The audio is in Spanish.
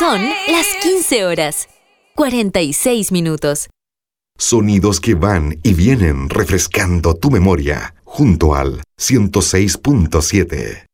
Son las 15 horas, 46 minutos. Sonidos que van y vienen refrescando tu memoria junto al 106.7.